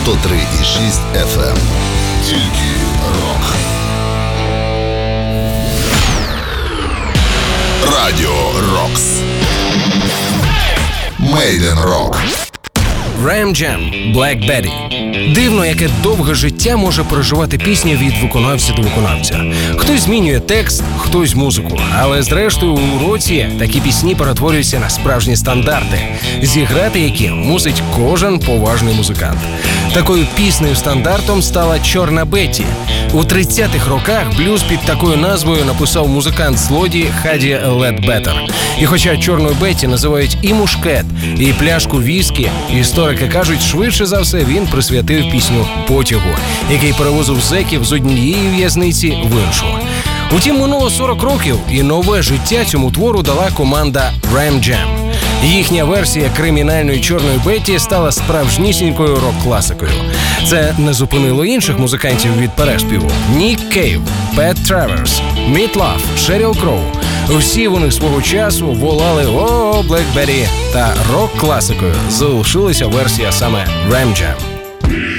103,6 FM. Тільки рок. Радіо Рокс. Made in Rock. Ram Jam, Black Betty. Дивно, яке довге життя може переживати пісня від виконавця до виконавця. Хтось змінює текст, хтось музику. Але зрештою у році такі пісні перетворюються на справжні стандарти, зіграти які мусить кожен поважний музикант. Такою піснею-стандартом стала «Чорна Бетті». У 30-х роках блюз під такою назвою написав музикант-злодій Хаді Ледбеттер. І хоча «Чорною Бетті» називають і мушкет, і пляшку віскі, історики кажуть, швидше за все він присвятив пісню «Потягу», який перевозив зеків з однієї в'язниці в іншу. Утім, минуло 40 років, і нове життя цьому твору дала команда Ram Jam. Їхня версія кримінальної «Чорної Бетті» стала справжнісінькою рок-класикою. Це не зупинило інших музикантів від переспіву. Нік Кейв, Пет Траверс, Міт Лав, Шеріл Кроу. Всі вони свого часу волали «О, Black Betty», та рок-класикою залишилася версія саме Ram Jam.